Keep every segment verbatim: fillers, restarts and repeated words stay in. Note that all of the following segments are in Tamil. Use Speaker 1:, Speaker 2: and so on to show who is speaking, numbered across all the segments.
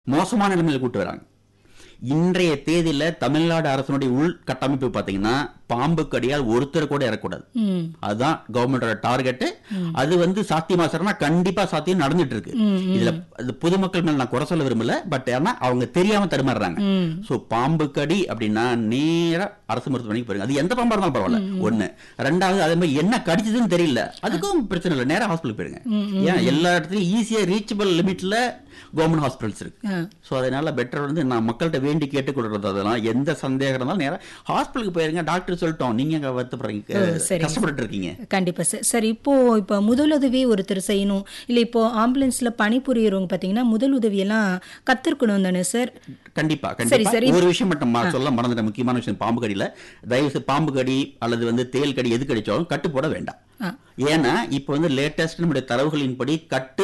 Speaker 1: மோசமான நிலைமையில கூட்டு வராங்க. இன்றைய தேதியில தமிழ்நாடு அரசனுடைய உள்கட்டமைப்பு பாத்தீங்கன்னா பாம்பு கடியால் ஒருத்தர் கூட இறக்கூடாது. அதுதான் கவர்மெண்டோட டார்கெட். அது வந்து சாத்தியமா சார்னா கண்டிப்பா சாத்தியம் நடந்துட்டு இருக்கு. இதுல பொதுமக்கள் மேல நான் குறை சொல்ல விரும்பல, பட் ஆனா அவங்க தெரியாம தடுமாறுறாங்க. சோ பாம்பு கடி அப்படின்னா நேரா அரசு மருத்துவமனைக்கு போயிருங்க. அது எந்த பாம்பா இருந்தாலும் பரவாயில்ல. ஒண்ணு. ரெண்டாவது அதே மாதிரி என்ன கடிச்சதுன்னு தெரியல, அதுக்கும் பிரச்சனை இல்லை, நேரா ஹாஸ்பிட்டல் போயிருங்க. ஏன் எல்லா இடத்துலயும் ஈஸியா ரீச்சபிள் லிமிட்ல கவர்மெண்ட் ஹாஸ்பிட்டல்ஸ் இருக்கு. சோ அதனால பெட்டர் வந்து நான் மக்கள்கிட்ட வேண்டி கேட்டுக்கொள்றது, அதெல்லாம் எந்த சந்தேகம் இருந்தாலும் நேரா ஹாஸ்பிட்டலுக்கு போயிருங்க. டாக்டர் சொல்லிட்டோம், நீங்க வருத்தப்படுறீங்க, கஷ்டப்பட்டு இருக்கீங்க.
Speaker 2: கண்டிப்பா சார். சரி, இப்போ இப்போ முதலுதவி ஒருத்தர் செய்யணும், இல்ல இப்போ ஆம்புலன்ஸ்ல பணிபுரியறவங்க பாத்தீங்கன்னா முதலுதவி எல்லாம் கத்துக்கணும் தானே சார்?
Speaker 1: கண்டிப்பா கண்டிப்பா. ஒரு விஷயம் மட்டும் சொல்ல மறந்துட்ட, முக்கியமான விஷயம், பாம்பு கடியில தயவு பாம்பு கடி அல்லது வந்து தேல் கடி எது கடிச்சாலும் கட்டு போட வேண்டாம். ஏன்னா இப்ப வந்து லேட்டஸ்ட் நம்முடைய தரவுகளின்படி கட்டு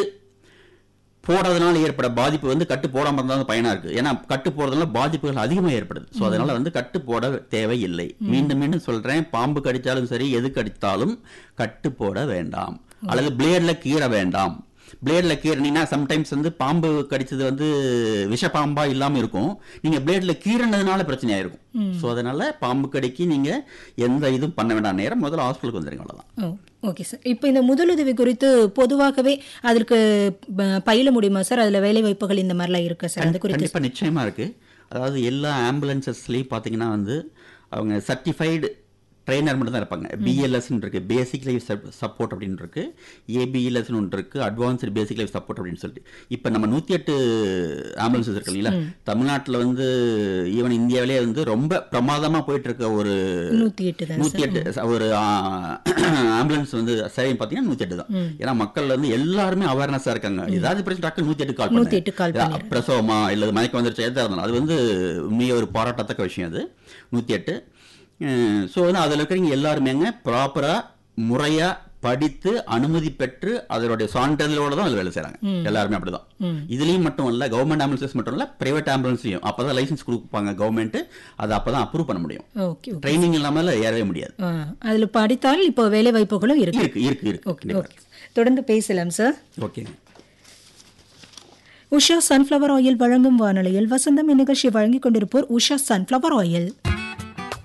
Speaker 1: போடுறதுனால ஏற்பட பாதிப்பு வந்து கட்டு போடாம இருந்தாலும் பயனா இருக்கு. ஏன்னா கட்டு போடுறதுனால பாதிப்புகள் அதிகமா ஏற்படுது. சோ அதனால வந்து கட்டு போட தேவையில்லை. மீண்டும் மீண்டும் சொல்றேன், பாம்பு கடிச்சாலும் சரி எது கடித்தாலும் கட்டு போட வேண்டாம், அல்லது பிளேட்ல கீற வேண்டாம். பிளேட்ல கீறினீங்கன்னா சம்டைம்ஸ் வந்து பாம்பு கடிச்சது வந்து விஷ பாம்பா இல்லாம இருக்கும், நீங்க பிளேட்ல கீறினதுனால பிரச்சனை ஆயிருக்கும். சோ அதனால பாம்பு கடிக்கு நீங்க எந்த இதுவும் பண்ண வேண்டாம், நேரம் முதல்ல ஹாஸ்பிட்டலுக்கு வந்துருங்க, அவ்வளவுதான்.
Speaker 2: Okay sir. இப்போ இந்த முதலுதவி குறித்து பொதுவாகவே அதற்கு பயில முடியுமா சார்? அதுல வேலை வாய்ப்புகள் இந்த மாதிரிலாம் இருக்கு சார்? அந்த குறித்து
Speaker 1: கண்டிப்பா நிச்சயமா இருக்கு. அதாவது எல்லா ஆம்புலன்சஸ்லயும் பாத்தீங்கன்னா வந்து அவங்க சர்டிஃபைடு ட்ரெயினர் மட்டும் தான் இருப்பாங்க. பிஎல்எஸ் இருக்கு, பேசிக் லைஃப் சப்போர்ட் அப்படின்னு இருக்கு, ஏபிஎல்எஸ் ஒன்று இருக்கு, அட்வான்ஸ்டு பேசிக் லைஃப் சப்போர்ட் அப்படின்னு சொல்லிட்டு. இப்போ நம்ம நூத்தி எட்டு ஆம்புலன்சஸ் இருக்கு இல்லைங்களா, தமிழ்நாட்டில் வந்து ஈவன் இந்தியாவிலே வந்து ரொம்ப பிரமாதமா போயிட்டு இருக்க ஒரு நூத்தி எட்டு ஒரு ஆம்புலன்ஸ் வந்து சேவை பார்த்தீங்கன்னா நூத்தி எட்டு தான். ஏன்னா மக்கள் வந்து எல்லாருமே அவேர்னஸா இருக்காங்க. ஏதாவது பிரச்சனை டாக்டர் நூத்தி எட்டு கால் பண்ணி, பிரசவமா இல்ல மயக்கம் வந்துருச்சு எதா இருந்தாலும் அது வந்து உண்மையை ஒரு பாராட்டத்தக்க விஷயம். அது நூத்தி எட்டு. ஸோ வந்து அதில் இருக்கிறவங்க எல்லாருமேங்க ப்ராப்பராக முறையாக படித்து அனுமதி பெற்று அதனுடைய சான்றிதழோட தான் அதில் வேலை செய்கிறாங்க. எல்லாருமே அப்படிதான். இதுலேயும் மட்டும் இல்லை, கவர்மெண்ட் ஆம்புலன்சஸ் மட்டும் இல்லை, பிரைவேட் ஆம்புலன்ஸ்லையும் அப்போ தான் லைசன்ஸ் கொடுப்பாங்க கவர்மெண்ட். அதை அப்போ தான் அப்ரூவ் பண்ண முடியும். ட்ரைனிங் இல்லாமல் ஏறவே முடியாது.
Speaker 2: அதில் படித்தால் இப்போ வேலை வாய்ப்புகளும் இருக்கு
Speaker 1: இருக்கு இருக்கு இருக்கு.
Speaker 2: தொடர்ந்து பேசலாம் sir.
Speaker 1: Okay.
Speaker 2: Usha sunflower oil வழங்கும் வானொலியில் வசந்தம் நிகழ்ச்சி வழங்கிக் கொண்டிருப்போர் உஷா சன்ஃப்ளவர் ஆயில்.